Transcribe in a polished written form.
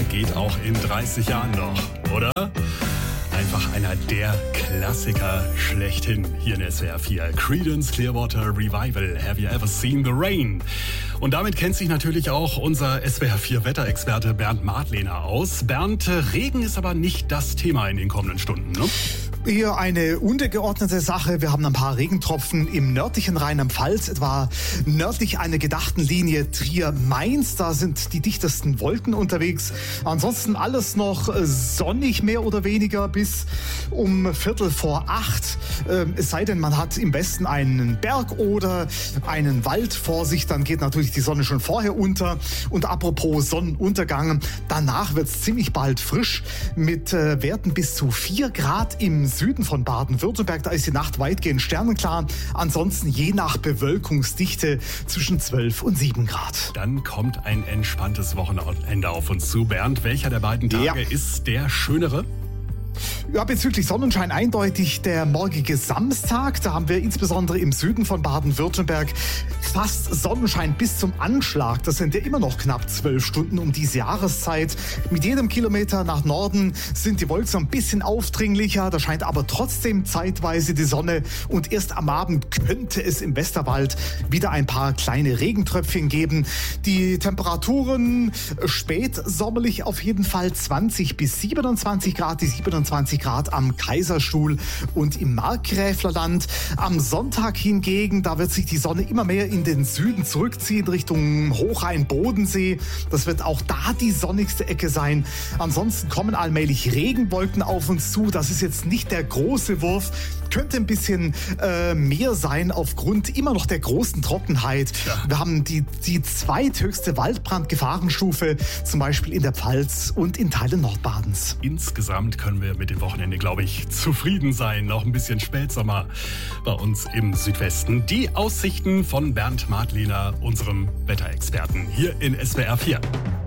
geht auch in 30 Jahren noch, oder? Einfach einer der Klassiker schlechthin hier in SWR 4. Creedence Clearwater Revival. Have you ever seen the rain? Und damit kennt sich natürlich auch unser SWR 4 Wetterexperte Bernd Madlener aus. Bernd, Regen ist aber nicht das Thema in den kommenden Stunden, ne? Eher eine untergeordnete Sache. Wir haben ein paar Regentropfen im nördlichen Rheinland-Pfalz, etwa nördlich einer gedachten Linie Trier-Mainz. Da sind die dichtesten Wolken unterwegs. Ansonsten alles noch sonnig, mehr oder weniger, bis um 7:45. Es sei denn, man hat im Westen einen Berg oder einen Wald vor sich, dann geht natürlich die Sonne schon vorher unter. Und apropos Sonnenuntergang, danach wird es ziemlich bald frisch mit Werten bis zu 4 Grad im Süden von Baden-Württemberg. Da ist die Nacht weitgehend sternenklar. Ansonsten je nach Bewölkungsdichte zwischen 12 und 7 Grad. Dann kommt ein entspanntes Wochenende auf uns zu. Bernd, welcher der beiden Tage ist der schönere? Ja, bezüglich Sonnenschein eindeutig der morgige Samstag. Da haben wir insbesondere im Süden von Baden-Württemberg fast Sonnenschein bis zum Anschlag. Das sind ja immer noch knapp 12 Stunden um diese Jahreszeit. Mit jedem Kilometer nach Norden sind die Wolken so ein bisschen aufdringlicher. Da scheint aber trotzdem zeitweise die Sonne. Und erst am Abend könnte es im Westerwald wieder ein paar kleine Regentröpfchen geben. Die Temperaturen spätsommerlich auf jeden Fall 20 bis 27 Grad. Die 27 Grad am Kaiserstuhl und im Markgräflerland. Am Sonntag hingegen, da wird sich die Sonne immer mehr in den Süden zurückziehen, Richtung Hochrhein-Bodensee. Das wird auch da die sonnigste Ecke sein. Ansonsten kommen allmählich Regenwolken auf uns zu. Das ist jetzt nicht der große Wurf. Könnte ein bisschen mehr sein aufgrund immer noch der großen Trockenheit. Ja. Wir haben die zweithöchste Waldbrandgefahrenstufe, zum Beispiel in der Pfalz und in Teilen Nordbadens. Insgesamt können wir mit dem Wochenende, glaube ich, zufrieden sein. Noch ein bisschen Spätsommer bei uns im Südwesten. Die Aussichten von Bernd Madlener, unserem Wetterexperten, hier in SWR 4.